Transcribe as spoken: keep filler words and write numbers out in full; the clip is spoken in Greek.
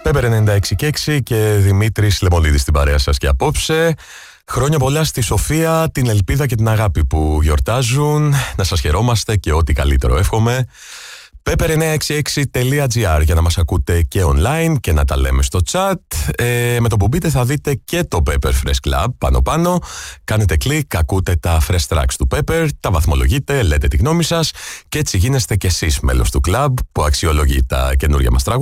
Πέπερ ενενήντα έξι και έξι και Δημήτρης Λεμονίδης στην παρέα σας και απόψε. Χρόνια πολλά στη Σοφία, την ελπίδα και την αγάπη που γιορτάζουν. Να σας χαιρόμαστε και ό,τι καλύτερο εύχομαι. πέπερ εννιακόσια εξήντα έξι τελεία τζι άρ για να μας ακούτε και online και να τα λέμε στο chat. Ε, με το που μπείτε θα δείτε και το Pepper Fresh Club πάνω πάνω. Κάνετε κλικ, ακούτε τα fresh tracks του Pepper, τα βαθμολογείτε, λέτε τη γνώμη σας και έτσι γίνεστε κι εσείς μέλος του club που αξιολογεί τα καινούργια μας τραγούδια.